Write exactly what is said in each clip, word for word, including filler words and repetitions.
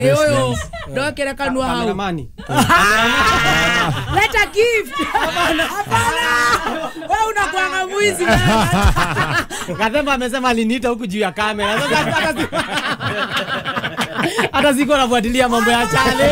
Eyo, ndo kile kanua hao. Let a gift. Hapana. Wewe unakuanga mwizi wewe. Kademba amesema aliniita huku juu ya kamera. Sasa hata hata siko nafuatilia mambo ya chale.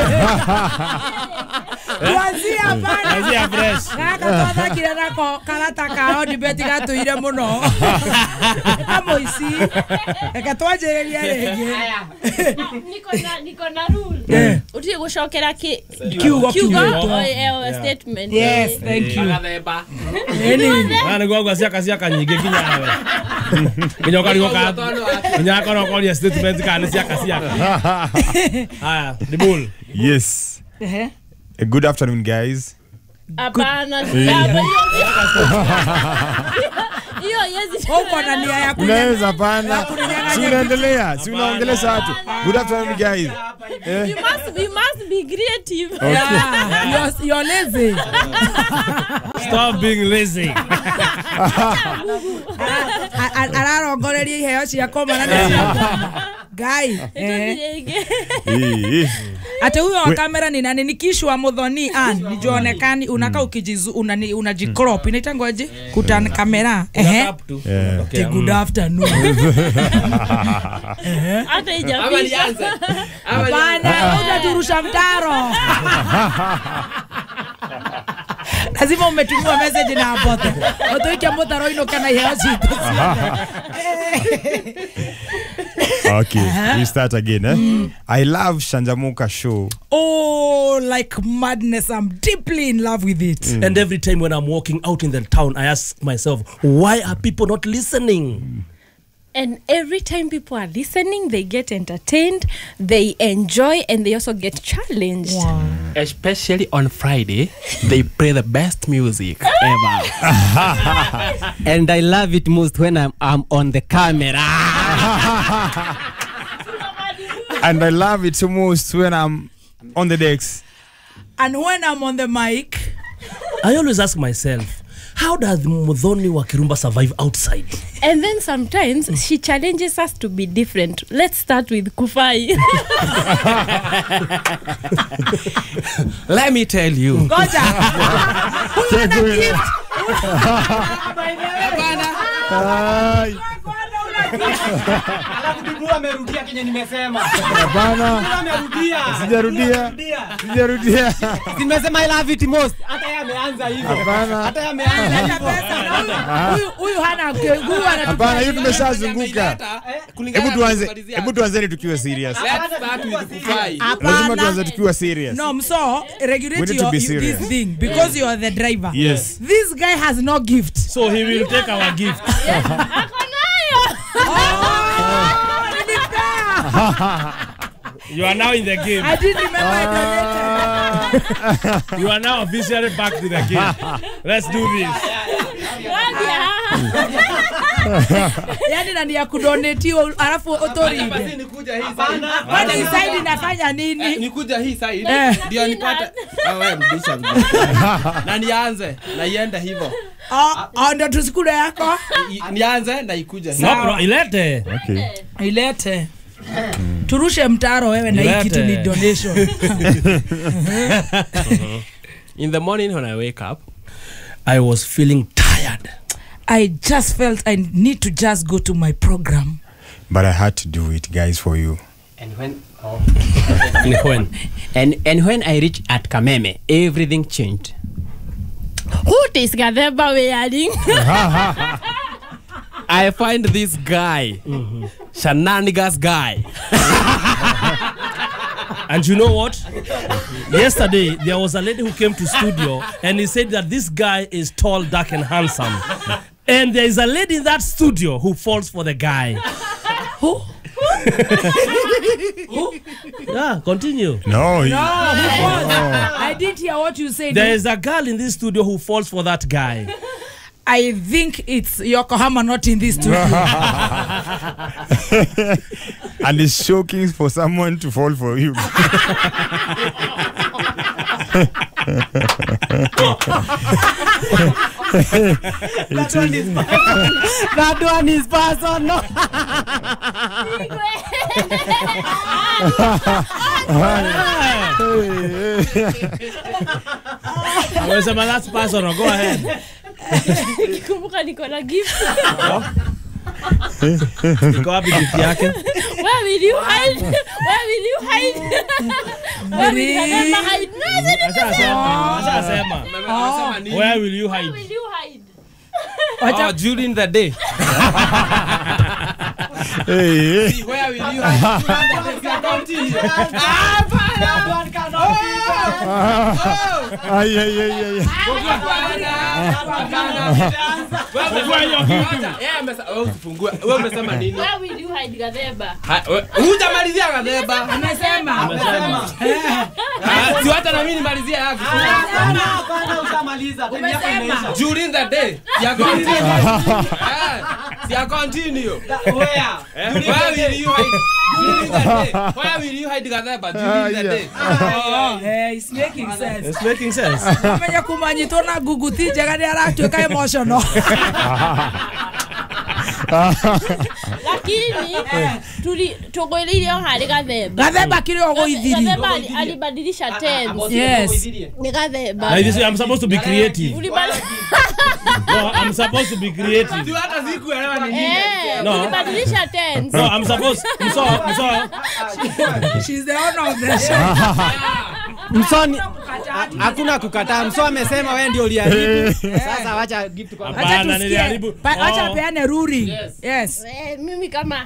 Wazia hapana. Wazia fresh. Kaka toba kile nako karata kao dibeti gato ile muno. Kama isi. Ekatwajereria rege. Niko na niko na rule. Utie gushokera ki kiugo kiugo statement. Yes, thank you. Eni, ana gwa cia kacia kanyinge kinya nawe. Kinya kali goka. Kinya kono kali statement kana cia kacia. Haya, the bull. Yes. Eh. A good afternoon, guys. Hapana. Hiyo yezi. Uko na nia ya kunya. Unaweza pana. Si unaendelea, si unaongelesha watu. Good afternoon, guys. You must we must be creative. Okay. Yeah, you're, you're lazy. Stop being lazy. Araro ngoreria iheo cia koma na cia guy. Eh. Ate huyo wa kamera ni nani? Ni Kishwa Muthoni an nijonekani unaka ukijizu unani unajicrop inaitangwaje kutan kamera eh eh good afternoon eh hata ijapita bana unaturusha mtaro lazima umetumia message na abote otoike motaro ino kana hiyo chitu. Okay, we start again. Eh? Mm. I love Shanjamuka show. Oh, like madness. I'm deeply in love with it. Mm. And every time when I'm walking out in the town, I ask myself, why are people not listening? Mm. And every time people are listening, they get entertained, they enjoy, and they also get challenged. Wow. Especially on Friday, they play the best music ever. And I love it most when I'm, I'm on the camera. And I love it most when I'm on the decks. And when I'm on the mic, I always ask myself, how does Muthoni wa Kirumba survive outside? And then sometimes she challenges us to be different. Let's start with Kufai. Let me tell you. Goja. Alafu Biblia amerudia kenye nimesema. Hapana. Amerudia. Sijarudia. Sijarudia. Nimesema I love it most. Hata yeye ameanza hivyo. Hapana. Hata yeye ameanza hivyo. Huyu huyu hana kenguu anatupa. Hapana, hiyo tumeshazunguka. Hebu tuanze, hebu tuanze tukiwa serious. Let's start with Kufai. Lazima tuanze tukiwa serious. No, so regulate We need to your, be this serious. thing because you are the driver. Yes. This guy has no gift. So he will take our gift. You are now in the game. I didn't remember I donated. You are now officially back to the game. Let's do this. Yani nani ya kudonetiwa alafu authority. Nikuja hii side. Kwani hii side inafanya nini? Nikuja hii side. Ndio nipata. Wewe mbisha. Na nianze na iende hivyo. Ah, ndio tusikule yako. Nianze na ikuja. No, ilete. Okay. Ilete. Turushe mtaro wewe na hii kitu ni donation. In the morning when I wake up, I was feeling tired. I just felt I need to just go to my program. But I had to do it, guys, for you. And when oh. and when and and when I reached at Kameme, everything changed. What is Gadeba wearing? I find this guy, mm-hmm. Shenanigans guy. And you know what? Yesterday, there was a lady who came to studio and he said that this guy is tall, dark, and handsome. And there is a lady in that studio who falls for the guy. Who? Who? Yeah, continue. No. No, who falls? I didn't hear what you said. There is a girl in this studio who falls for that guy. I think it's Yokohama, not in this studio. And it's shocking for someone to fall for you. That one is that one is personal. Amesema that's personal. Go ahead. Kikumbuka niko na gift. Iko wapi gift yake? Where will you hide? Where will you hide? Where will you hide? Acha sema. Where will you Where hide? will you hide? Oh, during the day. Hey, hey. Where will you hide? Ay, ay, ay, ay. Wewe umesema nini? Where will you hide Gathemba? Hujamalizia Gathemba. Amesema. Amesema. Si hata na mimi nimalizia yako. Hapana ushamaliza. Umesema. During the day. Ya continue. Si ya continue. Where? Where will you hide? During the day. Where will you hide Gathemba? During the day. Eh, it's making sense. It's making sense. Amenya kumanyitwo na guguti njega ni aratuika emotional. Lakini tuli tugoilirio hari Gathemba. Gathemba kile ogoithiri. Gathemba alibadilisha tense. Yes. Ni Gathemba. Like this, I'm supposed to be creative. Ulibadilisha No, I'm supposed to be creative. Si hata sikuelewa ni nini. Eh, No. ulibadilisha tense. No, I'm supposed. Mso, mso. She's the owner of the show. Msoni hakuna kukataa. Mso amesema wewe ndio uliharibu. Sasa wacha gift kwa. Acha Hapana, tusikie. niliharibu. Pa- Acha Oh. peane ruling. Yes. Eh, mimi kama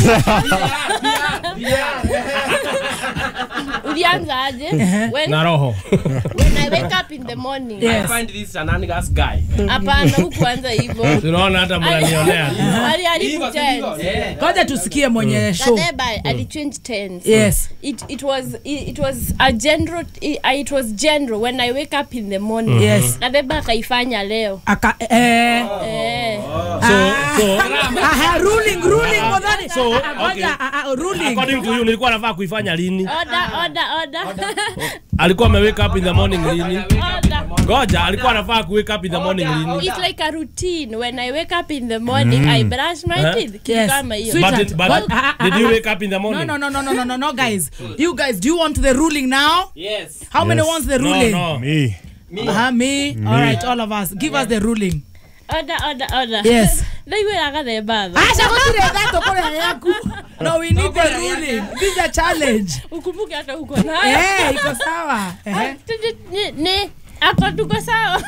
ulianza aje? When, Na roho. when I wake up in the morning. Yes. I find this shenanigans guy. Hapana, hukuanza hivyo. Tunaona hata mnanionea. Aliharibu tense. Ngoja tusikie mwenye show. Gathemba alichange tense. Yes. It it was it, it was a general it, it was general when I wake up in the morning. Yes. Gathemba akaifanya leo. Aka eh Eh. So, so aha ruling ruling modhani. So, Ah, ngoja, okay. ah, ah, ruling. according to you nilikuwa nafaa kuifanya lini? Order order order. Alikuwa ame wake up in the morning lini? Order. Ngoja, alikuwa anafaa ku wake up in the morning lini? It's like a routine. When I wake up in the morning, I brush my Huh? teeth. Kitu Yes. kama hiyo. Sweet. But, it, but Well, ah, ah, did ah, you ah. wake up in the No, morning? no, no, no, no, no, no, no, guys. You guys, do you want the ruling now? Yes. How many Yes. wants the No, ruling? no. Me. Uh-huh, me. All right, all of us. Give us the ruling. Order order order. Yes. Ndaiwera Gathemba. Acha gotire thato kore yaku. No, we need the ruling. This is a challenge. Ukumbuke hata uko nayo. Eh, iko sawa. Eh. Ni ni ako tuko sawa.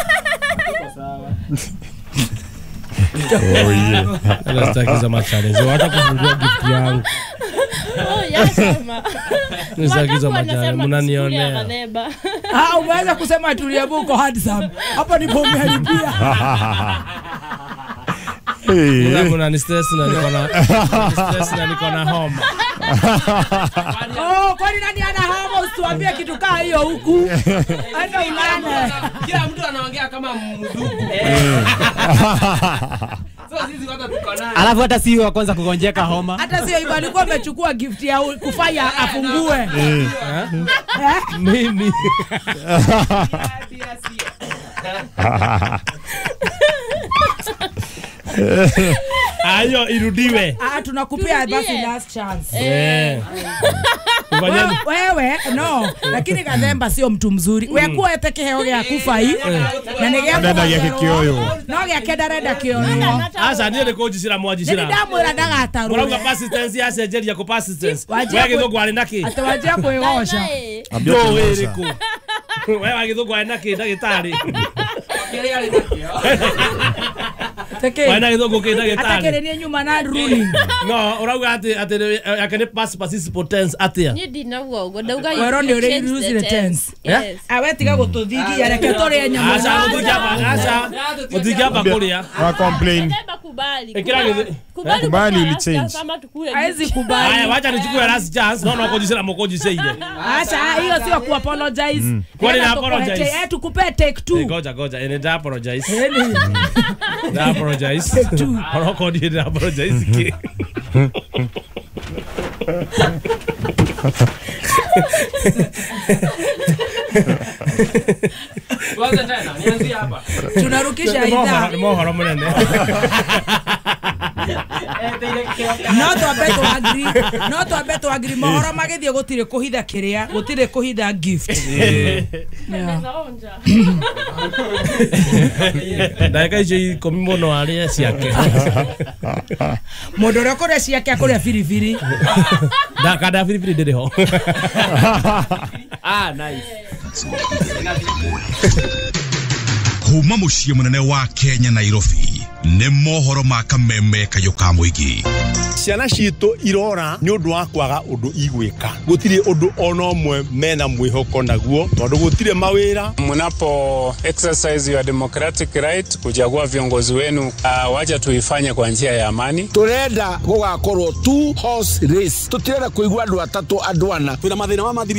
Oh, yeah. Anastaki za machallenge. Hata kufungua gift yangu. Oh, yasema. Nastaki za Watakuwa machallenge. wanasema Mnanionea. Gathemba. Ah, umeweza kusema tuliabu uko handsome. Hapa ndipo umeharibia. Hey, Mna hey. mna ni stress na niko na stress na niko na homa. Oh, kwani nani ana homa usituambie kitu kaa hiyo huku. Hata ulana. Kila mtu anaongea kama mdugu. So sisi watu tuko naye. Alafu hata si wa kwanza kugonjeka homa. Hata sio hivyo alikuwa amechukua gift ya u- kufanya afungue. Mimi. Ayo irudiwe. Ah, tunakupea basi Turudie. last chance. Eh. Ufanyeni. Wewe, wewe no, lakini Gathemba sio mtu mzuri. Wewe kuwa eteke heo gya kufa hii. Na nigea Ndenda gya kioyo. No gya kenda renda kioyo. Asa ndiye ko jisira mwaji Nini sira. damu ira daga ataru. Murauga persistence ya sejeria ya ko persistence. Wajia Wewe kwe- githugu ari naki. Atawajia kuiosha. Nae. Ambia Go tunaosha. were ku. Wewe githugu ari naki ndagitari. Kile alitakia. Teke. Wana githugu ki ndagitari. Atakerenia nyuma na ruling. No, urauga ati ati akene pass participants atia. Ni dinagwo go ndauga. Wero ndio uri use the tense. Yes. Awetiga gututhigia reke tore nyama. Asa mutijaba, asa mutijaba kuria. Wa complain. Gathemba kubali. Ekira githi- Kubali. Kubali kukula ulichange. rasta kama tukule. Haizi kubali. Aya wacha nichukue last chance. No no kujisira mukojisire. Acha hiyo sio ku apologize. Kwani na Yenda tukupe apologize? te- Eh, tukupe take two. Goja goja ene da apologize. Yaani, Da apologize. Oroko di da apologize ki. Tuanze tena, nianzie hapa. Tunarukisha idhaa. Mohoro munene. No twambe tu agree, no twambe tu agree mohoro magithie gutire kuhitha kiria, gutire kuhitha gift. Ndaka ici komi muno aria ciake. Mundu ria kuria ciake akuria firifiri. Ndaka da firifiri ndiri ho. Ah, nice. Kuma muciĩ munene wa Kenya Nairobi nĩ mohoro ma kameme kayo ka mũingĩ. Ciana citũ irora nĩ ũndũ wa kwaga ũndũ igwĩka. Gũtirĩ ũndũ ona ũmwe mena mwĩhoko naguo tondũ gũtirĩ mawĩra. Mnapo exercise your democratic right kuchagua viongozi wenu, uh, wacha tuifanye kwa njia ya amani. Turenda gũgakorwo two horse race. Tutirenda kũigua andũ atatũ andũ ana. Twina mathĩna ma